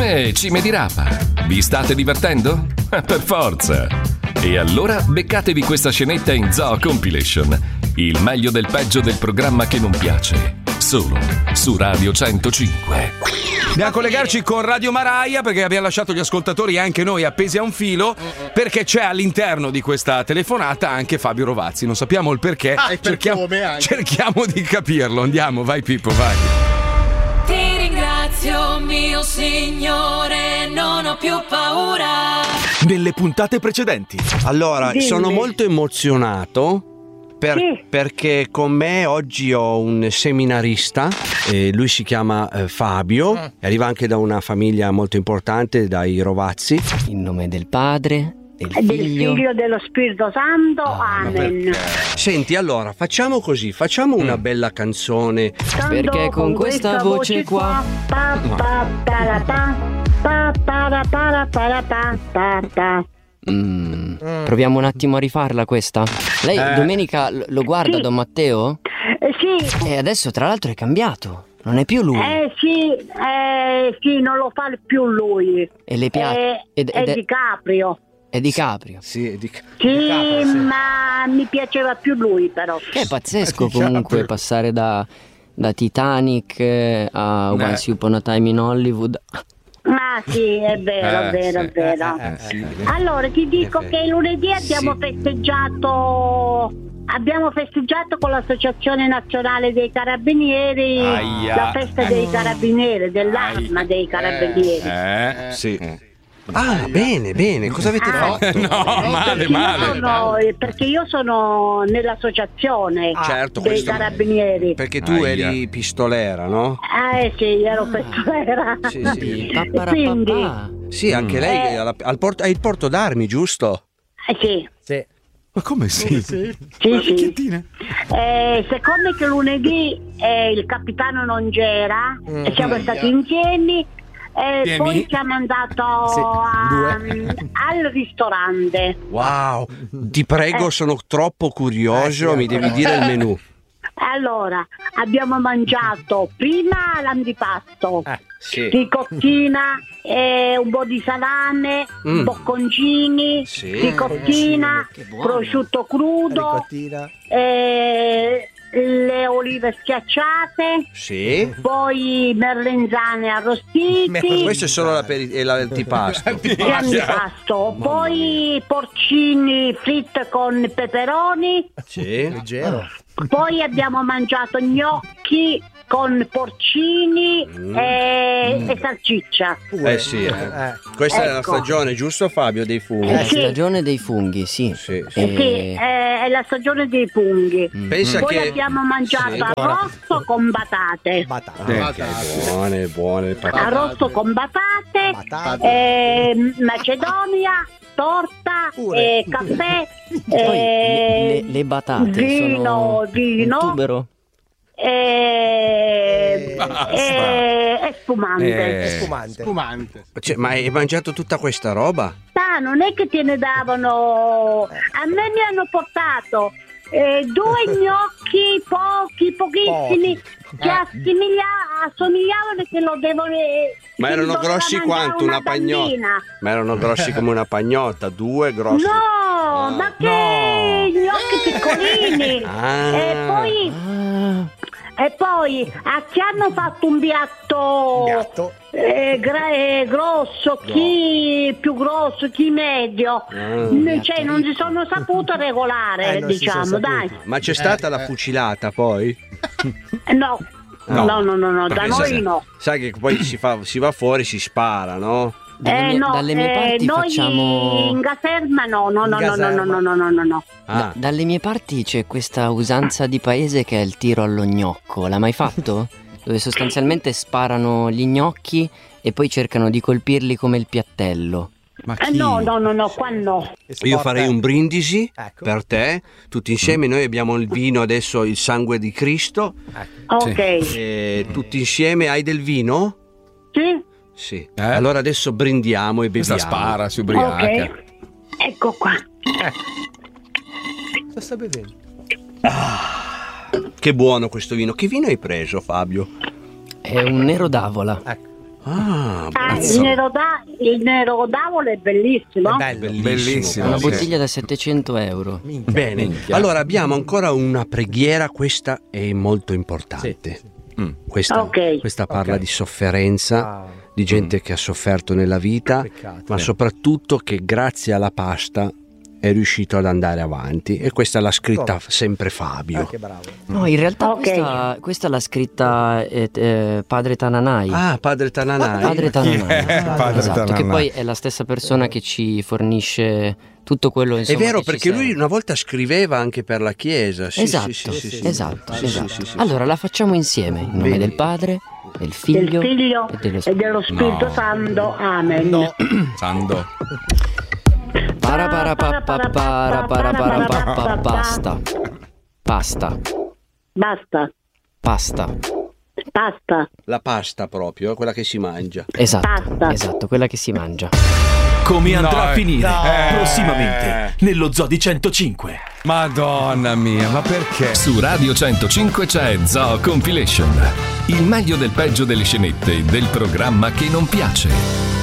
Cime di rapa, vi state divertendo? Per forza! E allora beccatevi questa scenetta in Zoo Compilation, il meglio del peggio del programma che non piace, solo su Radio 105. Andiamo a collegarci con Radio Maraia perché abbiamo lasciato gli ascoltatori anche noi appesi a un filo, perché c'è all'interno di questa telefonata anche Fabio Rovazzi. Non sappiamo il perché, cerchiamo di capirlo. Andiamo, vai Pippo, vai. Ti ringrazio mio Signore, non ho più paura. Nelle puntate precedenti. Allora, sono molto emozionato perché con me oggi ho un seminarista, lui si chiama Fabio, arriva anche da una famiglia molto importante, dai Rovazzi. In nome del Padre, del Figlio e dello Spirito Santo, amen. Senti, allora, facciamo così, facciamo una bella canzone. Perché con questa voce qua proviamo un attimo a rifarla questa. Lei domenica lo guarda, Don Matteo? Sì. E adesso tra l'altro è cambiato, non è più lui. Sì, non lo fa più lui. E le piace? È Di Caprio. È Di Caprio. Sì, è Di Caprio. Sì, ma mi piaceva più lui però. Che è pazzesco comunque passare da Titanic a Once Upon a Time in Hollywood. Ah sì, è vero, è vero. Sì. Allora ti dico che lunedì abbiamo festeggiato con l'Associazione Nazionale dei Carabinieri la festa dei Carabinieri, dell'arma dei Carabinieri. Sì. Ah, bene, cosa avete fatto? No, perché io sono nell'associazione dei Carabinieri. Perché tu eri pistolera, no? Sì, ero pistolera. Sì. Quindi sì, anche lei ha il porto d'armi, giusto? Sì. Ma come sì? Sì. Siccome che lunedì il capitano non c'era, siamo stati insieme. Poi siamo andati al ristorante. Wow, ti prego, sono troppo curioso, mi devi dire il menù. Allora, abbiamo mangiato prima l'antipasto, ricottina, un po' di salame, bocconcini, ricottina, prosciutto crudo, le olive schiacciate, poi merlenzane arrostiti. Questo è solo l'antipasto. Poi porcini fritti con peperoni. Leggero. Poi abbiamo mangiato gnocchi con porcini e salsiccia. Questa è la stagione, giusto Fabio, dei funghi? È la stagione dei funghi, sì. È la stagione dei funghi. Poi abbiamo mangiato arrosto con patate. Buone patate. Arrosto con patate. Macedonia, torta, caffè, le batate vino, un tubero. E spumante. Cioè, ma hai mangiato tutta questa roba? Non è che te ne davano. A me mi hanno portato 2 gnocchi pochissimi che assomigliavano che lo devono. Ma erano grossi quanto una pagnotta? Ma erano grossi come una pagnotta, 2 grossi. No, ma che gnocchi piccolini. E poi ci hanno fatto un piatto grosso, chi più grosso, chi medio. Cioè non si sono saputo regolare, diciamo, dai. Ma c'è stata la fucilata poi? No, da noi no. Sai che poi si va fuori, si spara, no? Dalle mie parti noi facciamo in caserma no. Dalle mie parti c'è questa usanza di paese che è il tiro allo gnocco. L'ha mai fatto? Dove sostanzialmente sparano gli gnocchi e poi cercano di colpirli come il piattello. Ma chi? No, qua no. Io farei un brindisi per te, tutti insieme. Noi abbiamo il vino adesso, il sangue di Cristo. Ok. Tutti insieme, hai del vino? Sì. Allora adesso brindiamo e beviamo. Questa spara, si ubriaca. Ok. Ecco qua. Cosa sta bevendo? Che buono questo vino. Che vino hai preso, Fabio? È un nero d'avola. il nero d'avola è bellissimo. È bellissimo. Una bottiglia da 700 euro. Bene, allora abbiamo ancora una preghiera, questa è molto importante. Questa parla di sofferenza, di gente che ha sofferto nella vita, ma soprattutto che grazie alla pasta è riuscito ad andare avanti, e questa l'ha scritta sempre Fabio. Che bravo. No, in realtà questa l'ha scritta padre Tananai. Padre Tananai. Padre Tananai. Padre Esatto, Tananai. che poi è la stessa persona che ci fornisce tutto quello, insomma, È vero, che ci perché lui serve. una volta scriveva anche per la Chiesa. Esatto. Allora la facciamo insieme, in nome del Padre, del Figlio, e dello Spirito Santo. Amen. No. Sando. Pasta. La pasta proprio, quella che si mangia. Esatto, quella che si mangia. Come andrà a finire prossimamente nello Zoo di 105. Madonna mia, ma perché? Su Radio 105 c'è Zoo Compilation. Il meglio del peggio delle scenette del programma che non piace.